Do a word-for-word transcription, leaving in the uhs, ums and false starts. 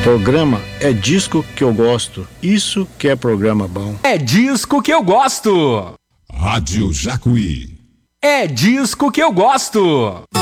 Programa É Disco Que Eu Gosto. Isso que é programa bom. É disco que eu gosto. Rádio Jacuí. É disco que eu gosto.